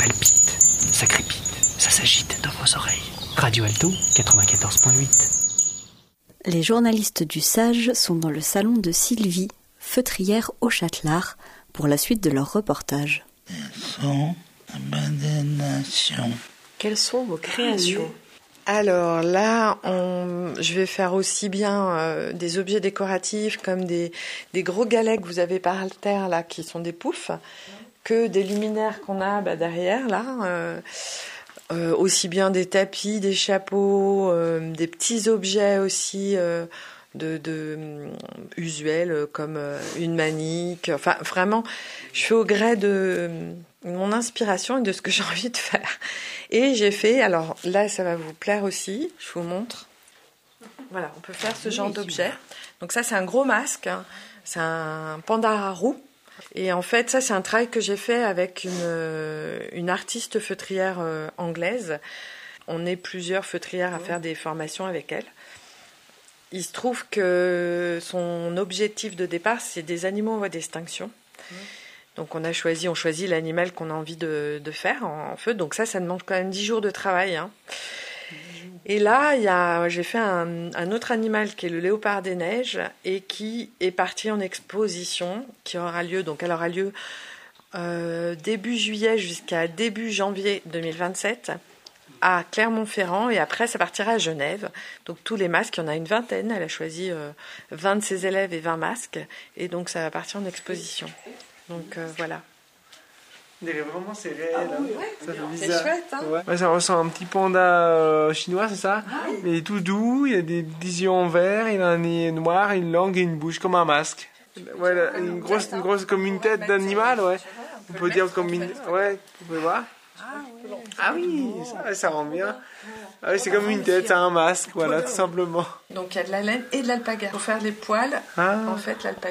palpite, ça crépite, ça s'agite dans vos oreilles. Radio Alto 94.8. Les journalistes du Sage sont dans le salon de Sylvie, feutrière au Châtelard, pour la suite de leur reportage. Quelles sont vos créations ? Alors là, je vais faire aussi bien des objets décoratifs comme des gros galets que vous avez par terre là, qui sont des poufs, que des luminaires qu'on a derrière là. Aussi bien des tapis, des chapeaux, des petits objets aussi usuels comme une manique. Enfin, vraiment, je fais au gré de mon inspiration et de ce que j'ai envie de faire. Et j'ai fait, alors là, ça va vous plaire aussi, je vous montre. Voilà, on peut faire ce genre d'objet. Donc ça, c'est un gros masque, hein. C'est un panda à roue. Et en fait, ça, c'est un travail que j'ai fait avec une artiste feutrière anglaise. On est plusieurs feutrières à faire des formations avec elle. Il se trouve que son objectif de départ, c'est des animaux en voie d'extinction. Donc on choisit l'animal qu'on a envie de faire en feu. Donc ça demande quand même 10 jours de travail, hein. Et là, j'ai fait un autre animal qui est le léopard des neiges et qui est parti en exposition, qui aura lieu, donc elle aura lieu début juillet jusqu'à début janvier 2027 à Clermont-Ferrand, et après ça partira à Genève. Donc tous les masques, il y en a une vingtaine, elle a choisi 20 de ses élèves et 20 masques, et donc ça va partir en exposition. Donc voilà. Vraiment, c'est réel. Ça fait C'est bizarre. chouette, hein. Ouais, ça ressemble à un petit panda chinois, c'est ça? Il est tout doux, il a des yeux en vert, il a un nez noir, une langue et une bouche comme un masque. Ouais, une grosse comme une tête d'animal, ouais. On peut dire comme une... Ouais, vous pouvez voir? Ah oui, ça rend bien. Ah oui, c'est comme une tête, c'est un masque, voilà, tout simplement. Donc il y a de la laine et de l'alpaga. Pour faire les poils, en fait, l'alpaga